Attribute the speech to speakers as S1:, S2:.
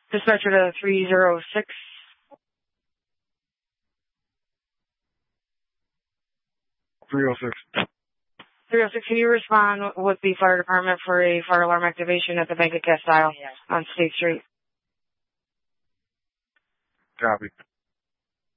S1: Dispatcher to 306.
S2: 306.
S1: 306, can you respond with the fire department for a fire alarm activation at the Bank of Castile on State Street?
S2: Copy.